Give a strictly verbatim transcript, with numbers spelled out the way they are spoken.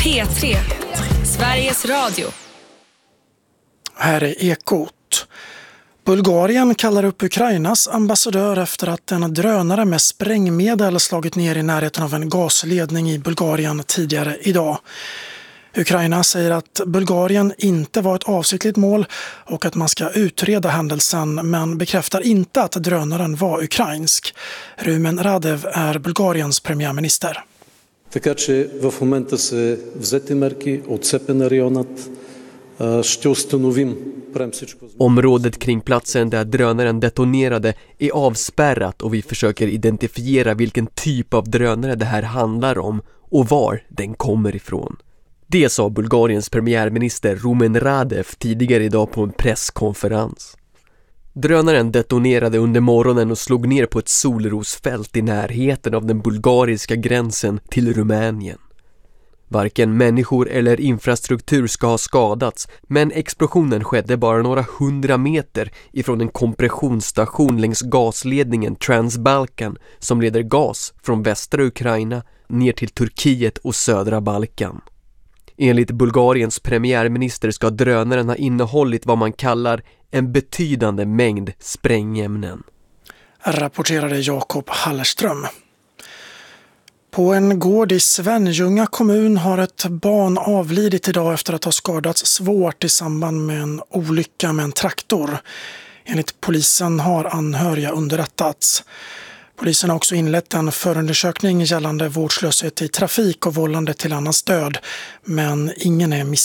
P tre, Sveriges Radio. Här är Ekot. Bulgarien kallar upp Ukrainas ambassadör efter att en drönare med sprängmedel slagit ner i närheten av en gasledning i Bulgarien tidigare idag. Ukraina säger att Bulgarien inte var ett avsiktligt mål och att man ska utreda händelsen, men bekräftar inte att drönaren var ukrainsk. Rumen Radev är Bulgariens premiärminister. Така че в момента се взети мерки, отцепен е районът, ще установим. Området kring platsen där drönaren detonerade är avspärrat och vi försöker identifiera vilken typ av drönare det här handlar om och var den kommer ifrån. Det sa Bulgariens premiärminister Rumen Radev tidigare idag på en presskonferens. Drönaren detonerade under morgonen och slog ner på ett solrosfält i närheten av den bulgariska gränsen till Rumänien. Varken människor eller infrastruktur ska ha skadats, men explosionen skedde bara några hundra meter ifrån en kompressionsstation längs gasledningen Transbalkan som leder gas från västra Ukraina ner till Turkiet och södra Balkan. Enligt Bulgariens premiärminister ska drönaren ha innehållit vad man kallar en betydande mängd sprängämnen. Rapporterade Jakob Hallerström. På en gård i Svenljunga kommun har ett barn avlidit idag efter att ha skadats svårt i samband med en olycka med en traktor. Enligt polisen har anhöriga underrättats. Polisen har också inlett en förundersökning gällande vårdslöshet i trafik och vållande till annans död, men ingen är misstänkt.